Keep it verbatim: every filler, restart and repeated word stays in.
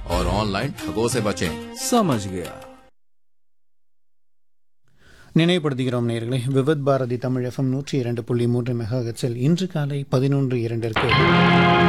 और ऑनलाइन ठगों से बचें। समझ गया. நினைவுபடுத்துகிறோம் நேயர்களே, விவித் பாரதி தமிழ் எஃப்எம் நூற்றி இரண்டு புள்ளி மூன்று மெகா ஹெர்ட்ஸில் இன்று காலை பதினொன்று இரண்டிற்கு